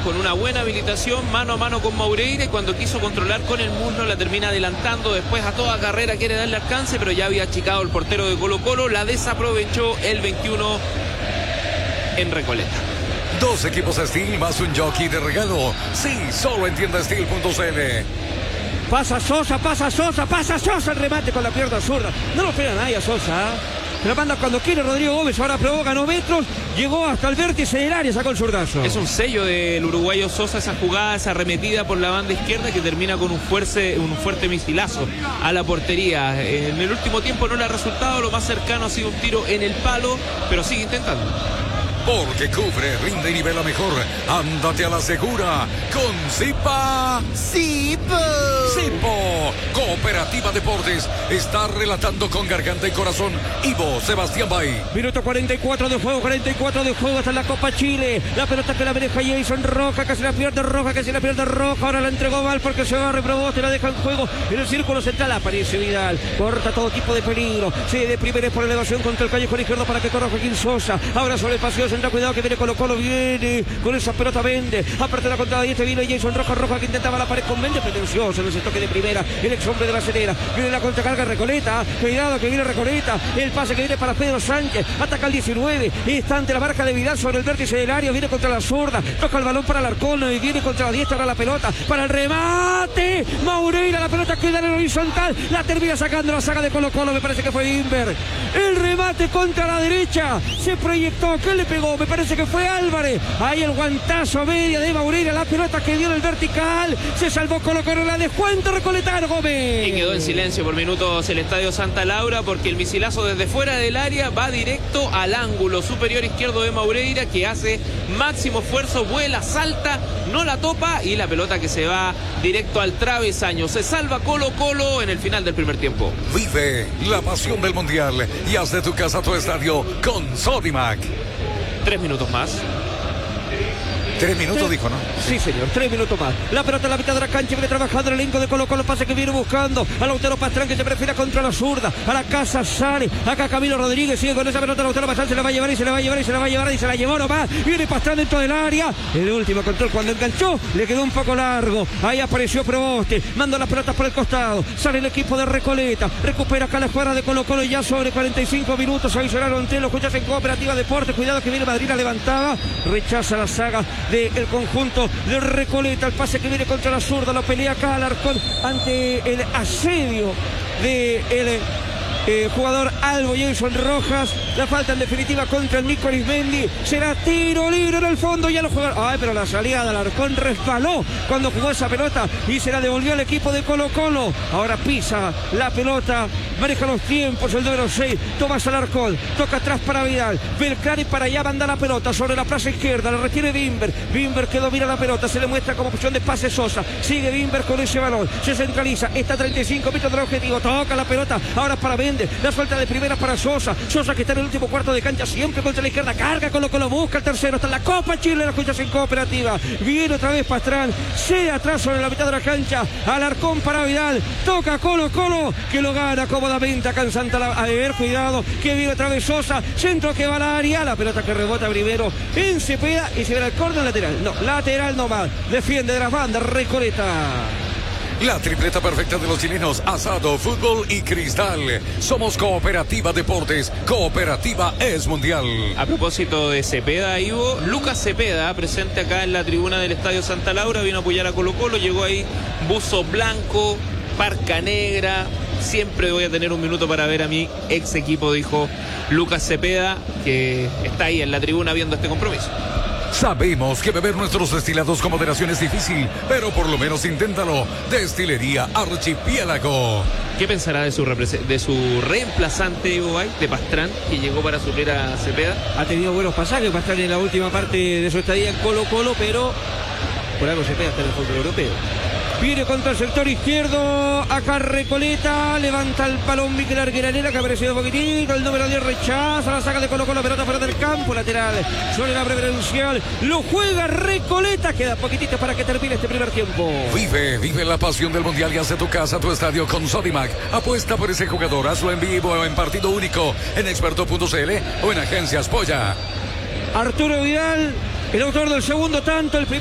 con una buena habilitación, mano a mano con Maureira, y cuando quiso controlar con el muslo la termina adelantando, después a toda carrera quiere darle alcance, pero ya había achicado el portero de Colo-Colo, la desaprovechó el 21 en Recoleta. 2 equipos Steel más un jockey de regalo. Sí, solo en tiendasteel.cl. Pasa Sosa, el remate con la pierna zurda. No lo pega nadie a Sosa, ¿eh? La manda cuando quiere Rodrigo Gómez, ahora probó, ganó metros, llegó hasta el vértice del área, sacó el zurdazo. Es un sello del uruguayo Sosa, esa jugada, esa arremetida por la banda izquierda que termina con un fuerte misilazo a la portería. En el último tiempo no le ha resultado, lo más cercano ha sido un tiro en el palo, pero sigue intentando. Porque cubre, rinde y nivela mejor. Ándate a la segura con Zipa. ¡Zipo! Zipo. Cooperativa Deportes está relatando con garganta y corazón Ivo Sebastián Bay. Minuto 44 de juego, hasta la Copa Chile. La pelota que la maneja Jason Roja, que se la pierde Roja. Ahora la entregó mal porque se va, reprobó, te la deja en juego. En el círculo central aparece Vidal. Corta todo tipo de peligro. Se de primera por elevación contra el callejón izquierdo para que corra Joaquín Sosa. Ahora sobre el paseo central, cuidado que viene Colo-Colo, viene con esa pelota Vende. Aparte de la contada 10 viene Jason Roja que intentaba la pared con Vende, pretencioso en ese toque de primera. El ex hombre de la Serena. Viene la contracarga Recoleta. Cuidado que viene Recoleta. El pase que viene para Pedro Sánchez. Ataca el 19. Está ante la marca de Vidal sobre el vértice del área. Viene contra la zurda. Toca el balón para Alarcón y viene contra la diestra. Ahora la pelota para el remate. Maureira, la pelota queda en el horizontal. La termina sacando la saga de Colo-Colo. Me parece que fue Bimber. El remate contra la derecha. Se proyectó. ¿Qué le pegó? Me parece que fue Álvarez. Ahí el guantazo a media de Maureira. La pelota que dio en el vertical. Se salvó Colo-Colo. La descuento Recoletano, Gómez. Y quedó en silencio por minutos el estadio Santa Laura porque el misilazo desde fuera del área va directo al ángulo superior izquierdo de Maureira, que hace máximo esfuerzo, vuela, salta, no la topa y la pelota que se va directo al travesaño. Se salva Colo-Colo en el final del primer tiempo. Vive la pasión del Mundial y haz de tu casa tu estadio con Sodimac. 3 minutos más. 3 minutos dijo, ¿no? Sí, señor, 3 minutos más. La pelota en la mitad de la cancha, viene trabajando el elenco de Colo-Colo, pase que viene buscando a Lautaro Pastrán, que se prefiere contra la zurda, a la casa sale, acá Camilo Rodríguez, sigue con esa pelota, Lautaro Pastrán se la va a llevar y se la llevó nomás, viene Pastrán dentro del área, el último control cuando enganchó, le quedó un poco largo, ahí apareció Proboste, manda las pelotas por el costado, sale el equipo de Recoleta, recupera acá la escuadra de Colo-Colo, ya sobre 45 minutos, ahí lloraron entre los escuchas en Cooperativa Deportes, cuidado que viene Madrid, la levantada, rechaza la saga del conjunto de Recoleta, el pase que viene contra la zurda, lo pelea acá Alarcón ante el asedio de el jugador Albo Jason Rojas. La falta en definitiva contra el Nico Arismendi. Será tiro libre en el fondo. Ya lo jugaron. Ay, pero la salida de Alarcón resbaló cuando jugó esa pelota y se la devolvió al equipo de Colo-Colo. Ahora pisa la pelota. Maneja los tiempos el número 6. Tomás Alarcón. Toca atrás para Vidal. Belclari para allá manda la pelota sobre la plaza izquierda. La retiene Bimber. Bimber que domina la pelota. Se le muestra como opción de pase Sosa. Sigue Bimber con ese balón. Se centraliza. Está a 35 metros del objetivo. Toca la pelota. Ahora para Bender. La suelta de primera para Sosa. Sosa que está en el último cuarto de cancha. Siempre contra la izquierda. Carga Colo-Colo. Busca el tercero. Está en la Copa Chile. La escuchas en Cooperativa. Viene otra vez Pastrán. Se atrás sobre la mitad de la cancha. Alarcón para Vidal. Toca Colo-Colo. Que lo gana cómodamente acá en Santa Laura. A ver, cuidado. Que viene otra vez Sosa. Centro que va al área. La pelota que rebota primero en Cepeda. Y se ve el córner lateral. No, lateral nomás. Defiende de las bandas Recoleta. La tripleta perfecta de los chilenos, asado, fútbol y cristal. Somos Cooperativa Deportes. Cooperativa es mundial. A propósito de Cepeda, Ivo, Lucas Cepeda, presente acá en la tribuna del Estadio Santa Laura, vino a apoyar a Colo-Colo, llegó ahí buzo blanco, parca negra. Siempre voy a tener un minuto para ver a mi ex equipo, dijo Lucas Cepeda, que está ahí en la tribuna viendo este compromiso. Sabemos que beber nuestros destilados con moderación es difícil, pero por lo menos inténtalo. Destilería Archipiélago. ¿Qué pensará de su reemplazante, Ivo Bay, de Pastrán, que llegó para suplir a Cepeda? Ha tenido buenos pasajes Pastrán en la última parte de su estadía en Colo-Colo, pero por algo Cepeda está en el fútbol europeo. Viene contra el sector izquierdo, acá Recoleta, levanta el balón Miquel Argueranera, que ha aparecido un poquitito, el número 10 rechaza la saca de Colo-Colo, la pelota fuera del campo, lateral, sobre la preferencial, lo juega Recoleta, queda poquitito para que termine este primer tiempo. Vive la pasión del mundial y hace tu casa, tu estadio con Sodimac. Apuesta por ese jugador, hazlo en vivo o en partido único, en experto.cl o en Agencias Polla. Arturo Vidal, el autor del segundo tanto, el